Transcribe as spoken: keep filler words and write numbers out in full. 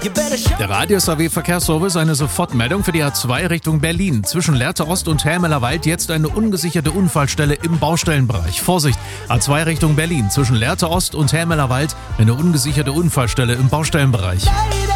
Der Radius A W Verkehrsservice, eine Sofortmeldung für die A zwei Richtung Berlin. Zwischen Lehrte Ost und Helmeler Wald jetzt eine ungesicherte Unfallstelle im Baustellenbereich. Vorsicht, A zwei Richtung Berlin. Zwischen Lehrte Ost und Helmeler Wald eine ungesicherte Unfallstelle im Baustellenbereich.